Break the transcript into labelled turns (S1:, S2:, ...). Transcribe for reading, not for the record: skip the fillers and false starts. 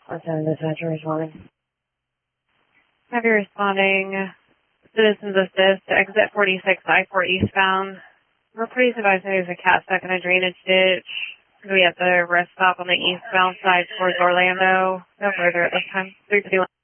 S1: 1-7 dispatcher responding.
S2: Have you responding, Citizens Assist, exit 46, I-4 eastbound. We're pleased to advise there's a cat stuck in a drainage ditch. We at the rest stop on the eastbound side towards Orlando. No further at this time. 351.